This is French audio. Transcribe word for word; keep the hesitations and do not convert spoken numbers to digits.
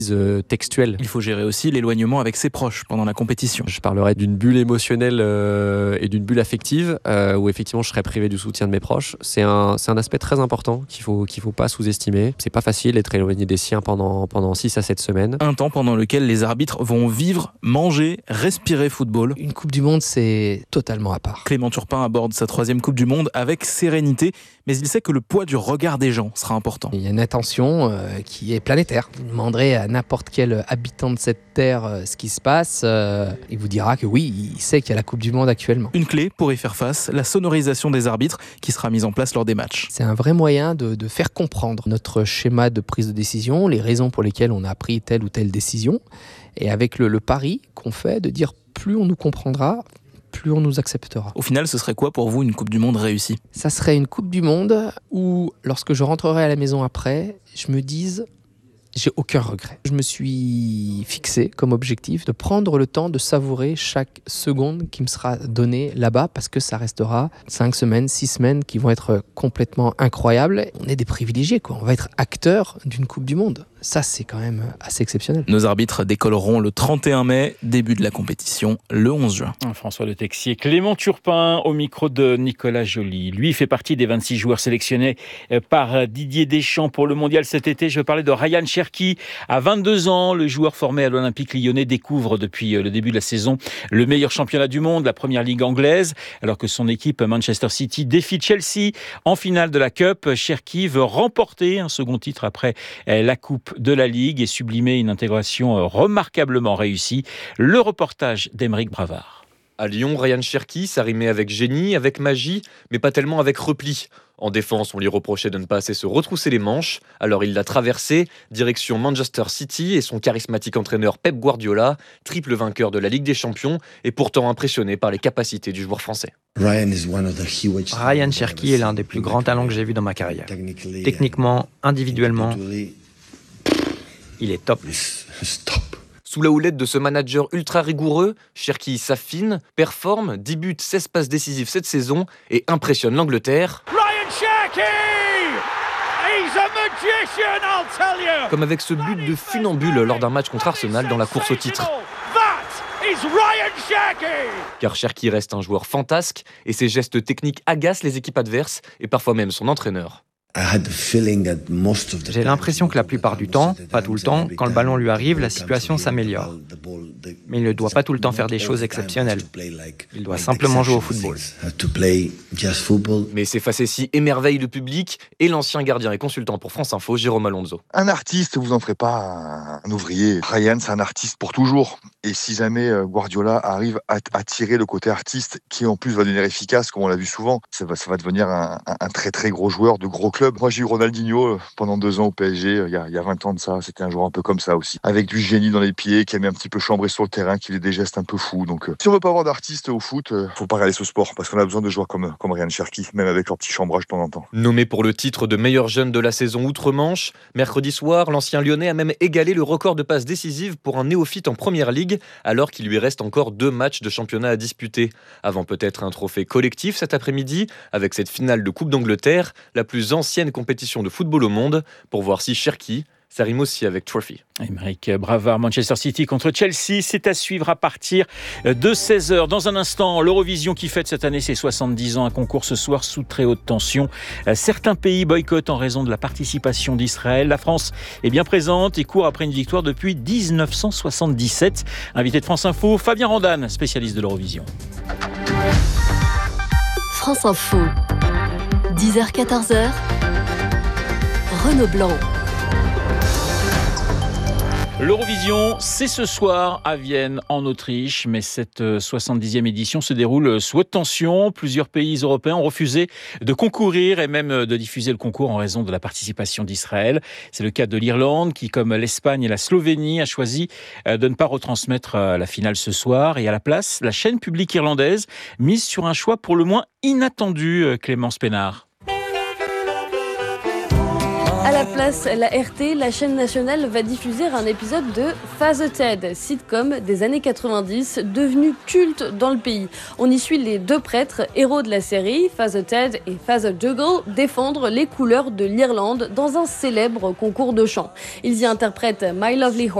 textuelle. Il faut gérer aussi l'éloignement avec ses proches pendant la compétition. Je parlerai d'une bulle émotionnelle euh, et d'une bulle affective euh, où effectivement je serai privé du soutien de mes proches. C'est un, c'est un aspect très important qu'il faut, qu'il faut pas sous-estimer. C'est pas facile d'être éloigné des siens pendant, pendant six à sept semaines. Un temps pendant lequel les arbitres vont vivre, manger, respirer football. Une Coupe du Monde, c'est totalement à part. Clément Turpin aborde sa troisième Coupe du Monde avec sérénité, mais il sait que le poids du regard des gens sera important. Il y a une attention euh, qui est planétaire. Vous demanderez à n'importe quel habitant de cette terre euh, ce qui se passe, euh, il vous dira que oui, il sait qu'il y a la Coupe du Monde actuellement. Une clé pour y faire face, la sonorisation des arbitres qui sera mise en place lors des matchs. C'est un vrai moyen de, de faire comprendre notre schéma de prise de décision, les raisons pour lesquelles on a pris telle ou telle décision, et avec le, le pari qu'on fait de dire plus on nous comprendra, plus on nous acceptera. Au final, ce serait quoi pour vous une Coupe du Monde réussie ? Ça serait une Coupe du Monde où, lorsque je rentrerai à la maison après, je me dise... J'ai aucun regret. Je me suis fixé comme objectif de prendre le temps de savourer chaque seconde qui me sera donnée là-bas parce que ça restera cinq semaines, six semaines qui vont être complètement incroyables. On est des privilégiés, quoi. On va être acteurs d'une Coupe du Monde. Ça, c'est quand même assez exceptionnel. Nos arbitres décolleront le trente et un mai, début de la compétition le onze juin. François Le Texier, Clément Turpin au micro de Nicolas Joly. Lui fait partie des vingt-six joueurs sélectionnés par Didier Deschamps pour le mondial cet été. Je veux parler de Ryan Cherki. À vingt-deux ans, le joueur formé à l'Olympique Lyonnais découvre depuis le début de la saison le meilleur championnat du monde, la première ligue anglaise, alors que son équipe Manchester City défie Chelsea en finale de la Cup. Cherki veut remporter un second titre après la Coupe de la Ligue et sublimer une intégration remarquablement réussie. Le reportage d'Aymeric Bravard. À Lyon, Ryan Cherki s'arrimait avec génie, avec magie, mais pas tellement avec repli. En défense, on lui reprochait de ne pas assez se retrousser les manches, alors il l'a traversé, direction Manchester City et son charismatique entraîneur Pep Guardiola, triple vainqueur de la Ligue des Champions et pourtant impressionné par les capacités du joueur français. Ryan Cherki est l'un des plus grands talents que j'ai vus dans ma carrière. Techniquement, individuellement, il est top. Sous la houlette de ce manager ultra rigoureux, Cherki s'affine, performe, dix buts, seize passes décisives cette saison et impressionne l'Angleterre. Ryan Cherki! He's a magician, I'll tell you! Comme avec ce but de funambule lors d'un match contre Arsenal dans la course au titre. That is Ryan Cherki! Car Cherki reste un joueur fantasque et ses gestes techniques agacent les équipes adverses et parfois même son entraîneur. J'ai l'impression que la plupart du temps, pas tout le temps, quand le ballon lui arrive, la situation s'améliore. Mais il ne doit pas tout le temps faire des choses exceptionnelles. Il doit simplement jouer au football. Mais ces facéties émerveillent le public et l'ancien gardien et consultant pour France Info, Jérôme Alonso. Un artiste, vous en ferez pas un ouvrier. Ryan, c'est un artiste pour toujours. Et si jamais Guardiola arrive à, à tirer le côté artiste, qui en plus va devenir efficace, comme on l'a vu souvent, ça va, ça va devenir un, un, un très très gros joueur de gros club. Moi, j'ai eu Ronaldinho pendant deux ans au P S G, il y a, il y a vingt ans de ça. C'était un joueur un peu comme ça aussi. Avec du génie dans les pieds, qui aimait un petit peu chambrer sur le terrain, qui faisait des gestes un peu fous. Donc, euh, si on veut pas avoir d'artistes au foot, euh, faut pas regarder ce sport, parce qu'on a besoin de joueurs comme, comme Ryan Cherki, même avec leur petit chambrage de temps en temps. Nommé pour le titre de meilleur jeune de la saison outre-Manche, mercredi soir, l'ancien Lyonnais a même égalé le record de passes décisives pour un néophyte en première ligue, alors qu'il lui reste encore deux matchs de championnat à disputer. Avant peut-être un trophée collectif cet après-midi, avec cette finale de Coupe d'Angleterre, la plus ancienne compétition de football au monde, pour voir si Cherki, ça rime aussi avec Trophy. Aymeric Bravard, Manchester City contre Chelsea, c'est à suivre à partir de seize heures. Dans un instant, l'Eurovision qui fête cette année ses soixante-dix ans, un concours ce soir sous très haute tension. Certains pays boycottent en raison de la participation d'Israël. La France est bien présente et court après une victoire depuis dix-neuf cent soixante-dix-sept. Invité de France Info, Fabien Randan, spécialiste de l'Eurovision. France Info, dix heures quatorze heures, Renaud Blanc. L'Eurovision, c'est ce soir à Vienne, en Autriche, mais cette soixante-dixième édition se déroule sous haute tension. Plusieurs pays européens ont refusé de concourir et même de diffuser le concours en raison de la participation d'Israël. C'est le cas de l'Irlande qui, comme l'Espagne et la Slovénie, a choisi de ne pas retransmettre la finale ce soir. Et à la place, la chaîne publique irlandaise mise sur un choix pour le moins inattendu, Clémence Pénard. À la place, la R T, la chaîne nationale, va diffuser un épisode de Father Ted, sitcom des années quatre-vingt-dix, devenu culte dans le pays. On y suit les deux prêtres, héros de la série, Father Ted et Father Dougal, défendre les couleurs de l'Irlande dans un célèbre concours de chant. Ils y interprètent My Lovely Horse,